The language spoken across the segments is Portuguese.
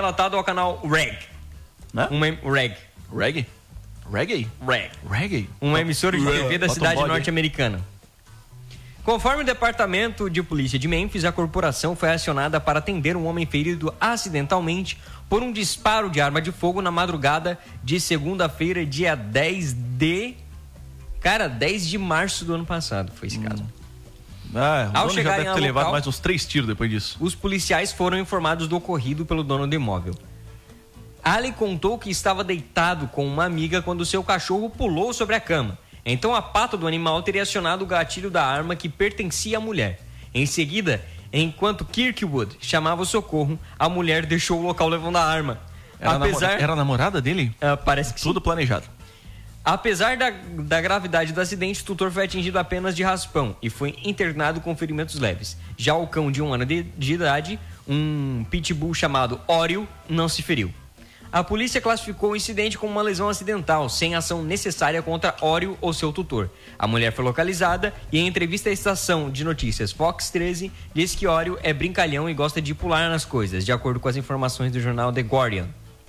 relatado ao canal Reg. Reggae? Uma emissora de TV da cidade norte-americana. Conforme o departamento de polícia de Memphis, a corporação foi acionada para atender um homem ferido acidentalmente por um disparo de arma de fogo na madrugada de segunda-feira, dia 10 de março do ano passado, foi esse caso. Ao chegar já deve ter levado mais uns 3 tiros depois disso. Os policiais foram informados do ocorrido pelo dono do imóvel. Ali contou que estava deitado com uma amiga quando seu cachorro pulou sobre a cama. Então a pata do animal teria acionado o gatilho da arma que pertencia à mulher. Em seguida, enquanto Kirkwood chamava o socorro, a mulher deixou o local levando a arma. Era a namorada dele? Parece que tudo planejado. Apesar da gravidade do acidente, o tutor foi atingido apenas de raspão e foi internado com ferimentos leves. Já o cão de 1 ano de idade, um pitbull chamado Oreo, não se feriu. A polícia classificou o incidente como uma lesão acidental, sem ação necessária contra Oreo ou seu tutor. A mulher foi localizada e, em entrevista à estação de notícias Fox 13, disse que Oreo é brincalhão e gosta de pular nas coisas, de acordo com as informações do jornal The Guardian.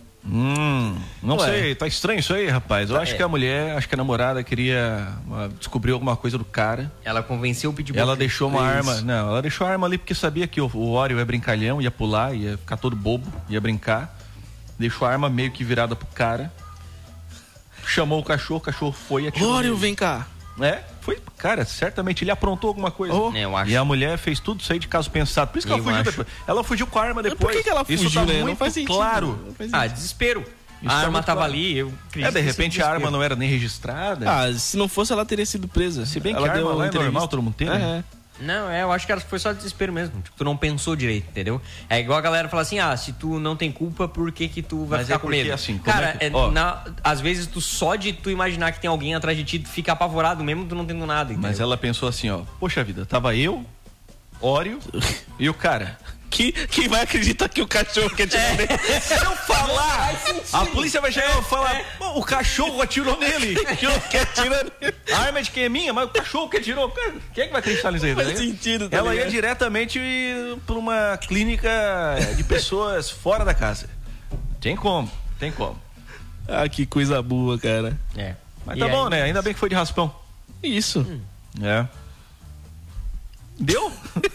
Não sei, tá estranho isso aí, rapaz. Eu acho que a mulher, a namorada queria descobrir alguma coisa do cara. Ela convenceu o pitbull. Ela deixou uma arma. Não, ela deixou a arma ali porque sabia que o Oreo é brincalhão, ia pular, ia ficar todo bobo, ia brincar. Deixou a arma meio que virada pro cara. Chamou o cachorro foi e atirou. Oreo, vem cá. Foi, cara, certamente ele aprontou alguma coisa. Eu acho. E a mulher fez tudo isso aí de caso pensado. Por isso que ela fugiu depois. Ela fugiu com a arma depois. Por que ela fugiu, isso tá né? muito Não faz sentido, claro. Não faz sentido. Desespero. Isso a arma tava claro. ali, eu acredito. De repente a arma não era nem registrada. Se não fosse, ela teria sido presa. Se bem que a arma lá é normal, todo mundo tem, né? Não, eu acho que foi só desespero mesmo. Tipo, tu não pensou direito, entendeu? É igual a galera fala assim, se tu não tem culpa, por que tu vai ficar com medo? Assim, cara, às vezes tu só de tu imaginar que tem alguém atrás de ti, tu fica apavorado mesmo tu não tendo nada, entendeu? Mas ela pensou assim, poxa vida, tava eu, Oreo e o cara. Quem vai acreditar que o cachorro quer tirar nele? Se eu falar, a polícia vai chegar e falar, o cachorro atirou nele. Quer tirar nele. A arma é de quem é minha, mas o cachorro que atirou. Quem é que vai acreditar nisso aí? Faz sentido. Ela ia diretamente para uma clínica de pessoas fora da casa. Tem como. Que coisa boa, cara. Mas tá bom, né? Ainda bem que foi de raspão. Isso. Deu?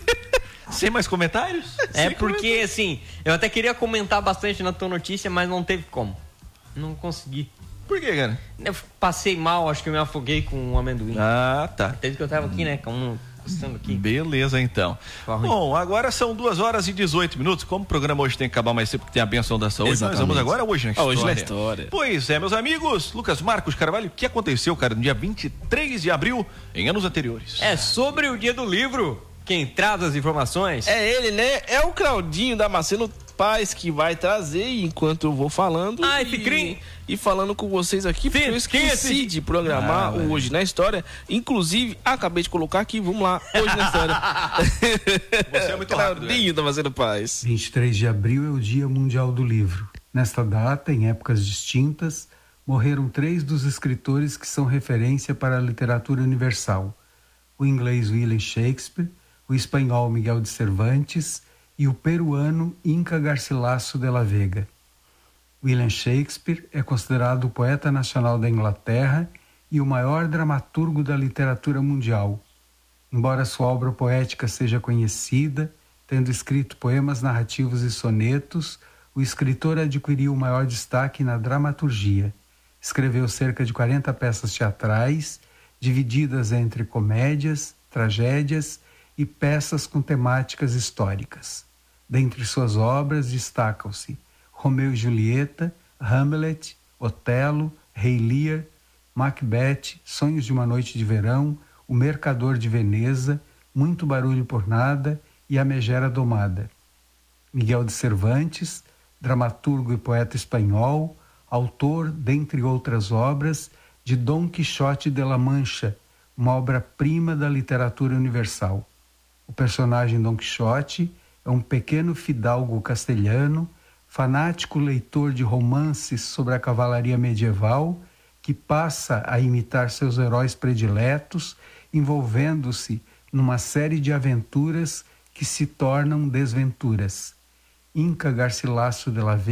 Sem mais comentários? Porque, assim, eu até queria comentar bastante na tua notícia, mas não teve como. Não consegui. Por quê, cara? Eu passei mal, acho que eu me afoguei com um amendoim. Tá. Desde que eu tava aqui, né? Aqui. Beleza, então. Bom, agora são 2h18. Como o programa hoje tem que acabar mais cedo porque tem a benção da saúde, nós vamos agora hoje na história. Hoje na história. Pois é, meus amigos, Lucas Marcos Carvalho, o que aconteceu, cara, no dia 23 de abril, em anos anteriores? É sobre o dia do livro. Quem traz as informações? É ele, né? É o Claudinho Damasceno Paz que vai trazer enquanto eu vou falando. E falando com vocês aqui, porque eu esqueci de programar o Hoje na História. Inclusive, acabei de colocar aqui, vamos lá, Hoje na História. Você é muito rápido, Claudinho Damasceno Paz. 23 de abril é o Dia Mundial do Livro. Nesta data, em épocas distintas, morreram 3 dos escritores que são referência para a literatura universal. O inglês William Shakespeare, o espanhol Miguel de Cervantes e o peruano Inca Garcilaso de la Vega. William Shakespeare é considerado o poeta nacional da Inglaterra e o maior dramaturgo da literatura mundial. Embora sua obra poética seja conhecida, tendo escrito poemas narrativos e sonetos, o escritor adquiriu o maior destaque na dramaturgia. Escreveu cerca de 40 peças teatrais, divididas entre comédias, tragédias e peças com temáticas históricas. Dentre suas obras destacam-se Romeu e Julieta, Hamlet, Otelo, Rei Lear, Macbeth, Sonhos de uma Noite de Verão, O Mercador de Veneza, Muito Barulho por Nada e A Megera Domada. Miguel de Cervantes, dramaturgo e poeta espanhol, autor, dentre outras obras, de Dom Quixote de la Mancha, uma obra-prima da literatura universal. O personagem Dom Quixote é um pequeno fidalgo castelhano, fanático leitor de romances sobre a cavalaria medieval, que passa a imitar seus heróis prediletos, envolvendo-se numa série de aventuras que se tornam desventuras. Inca Garcilaso de la Vega